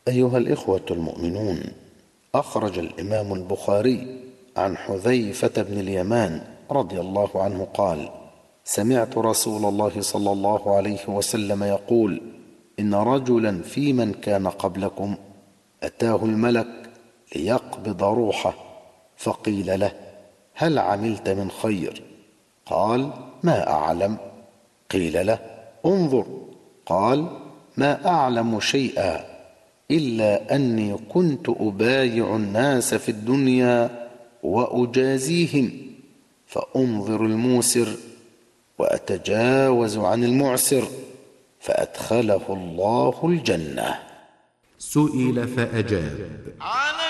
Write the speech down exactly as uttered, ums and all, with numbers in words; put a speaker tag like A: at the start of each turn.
A: أيها الإخوة المؤمنون، أخرج الإمام البخاري عن حذيفة بن اليمان رضي الله عنه قال: سمعت رسول الله صلى الله عليه وسلم يقول: إن رجلا في من كان قبلكم أتاه الملك ليقبض روحه، فقيل له: هل عملت من خير؟ قال: ما أعلم. قيل له: انظر. قال: ما أعلم شيئا إلا أني كنت أبايع الناس في الدنيا وأجازيهم، فأنظر الموسر وأتجاوز عن المعسر، فأدخله الله الجنة.
B: سئل فأجاب: